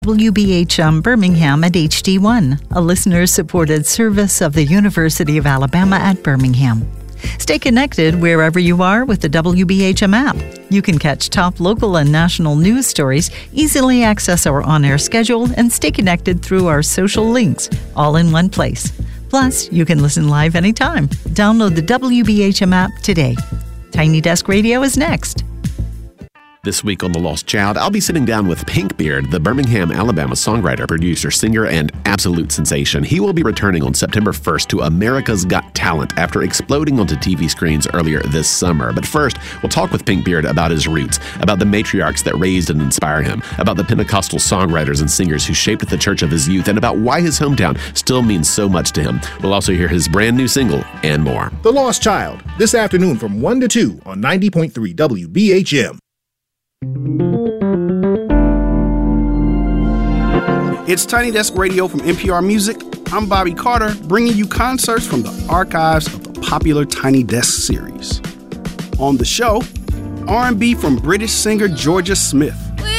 WBHM Birmingham at HD1, a listener-supported service of the University of Alabama at Birmingham. Stay connected wherever you are with the WBHM app. You can catch top local and national news stories, easily access our on-air schedule, and stay connected through our social links, all in one place. Plus, you can listen live anytime. Download the WBHM app today. Tiny Desk Radio is next. This week on The Lost Child, I'll be sitting down with Pinkbeard, the Birmingham, Alabama songwriter, producer, singer, and absolute sensation. He will be returning on September 1st to America's Got Talent after exploding onto TV screens earlier this summer. But first, we'll talk with Pinkbeard about his roots, about the matriarchs that raised and inspired him, about the Pentecostal songwriters and singers who shaped the church of his youth, and about why his hometown still means so much to him. We'll also hear his brand new single and more. The Lost Child, this afternoon from 1 to 2 on 90.3 WBHM. It's Tiny Desk Radio from NPR Music. I'm Bobby Carter, bringing you concerts from the archives of the popular Tiny Desk series. On the show, R&B from British singer Georgia Smith,